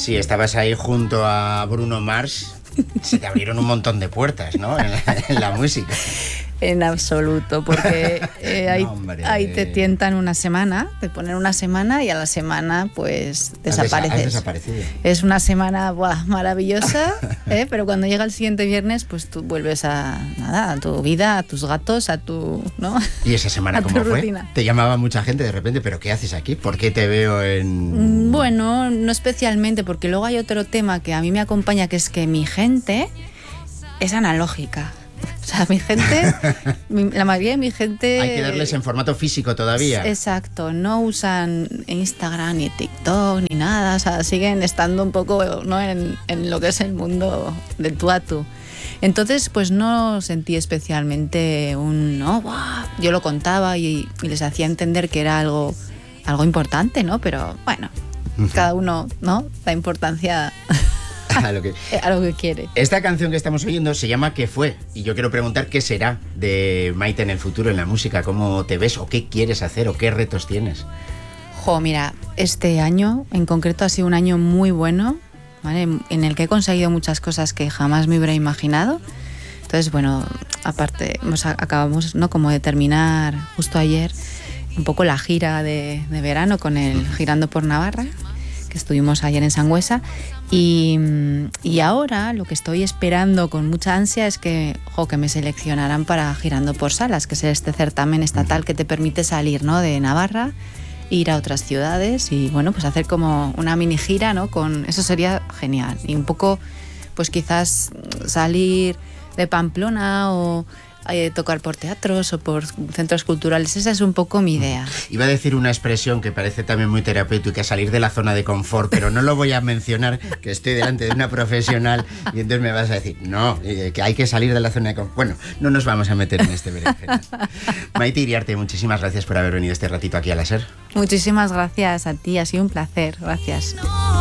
Sí, estabas ahí junto a Bruno Mars. Se te abrieron un montón de puertas, ¿no? En la música. En absoluto, porque ahí te tientan una semana, te ponen una semana y a la semana pues desapareces. Has desaparecido. Es una semana maravillosa, pero cuando llega el siguiente viernes pues tú vuelves a tu vida, a tus gatos, a tu... ¿no? ¿Y esa semana cómo fue? Rutina. Te llamaba mucha gente de repente, ¿pero qué haces aquí? ¿Por qué te veo en...? Bueno, no especialmente, porque luego hay otro tema que a mí me acompaña, que es que mi gente es analógica. O sea, mi gente, la mayoría de mi gente... Hay que darles en formato físico todavía. Exacto, no usan Instagram ni TikTok ni nada, o sea, siguen estando un poco, ¿no?, en lo que es el mundo del tú a tú. Entonces, pues no sentí especialmente no, ¡buah! Yo lo contaba y les hacía entender que era algo importante, ¿no? Pero bueno, cada uno, ¿no?, da importancia... a lo que quiere. Esta canción que estamos oyendo se llama ¿Qué fue? Y yo quiero preguntar qué será de Maite en el futuro en la música, cómo te ves o qué quieres hacer o qué retos tienes. Mira, este año en concreto ha sido un año muy bueno, ¿vale?, en el que he conseguido muchas cosas que jamás me hubiera imaginado. Entonces, bueno, aparte acabamos, ¿no?, como de terminar justo ayer un poco la gira de verano con el Girando por Navarra, que estuvimos ayer en Sangüesa, y ahora lo que estoy esperando con mucha ansia es que me seleccionaran para Girando por Salas, que es este certamen estatal que te permite salir, ¿no?, de Navarra, ir a otras ciudades y bueno, pues hacer como una mini gira, ¿no?, eso sería genial. Y un poco, pues quizás salir de Pamplona o tocar por teatros o por centros culturales. Esa es un poco mi idea. Iba a decir una expresión que parece también muy terapéutica, salir de la zona de confort, pero no lo voy a mencionar, que estoy delante de una profesional y entonces me vas a decir, no, que hay que salir de la zona de confort. Bueno, no nos vamos a meter en este berenjena. Maite Iriarte, muchísimas gracias por haber venido este ratito aquí a La SER. Muchísimas gracias a ti, ha sido un placer. Gracias.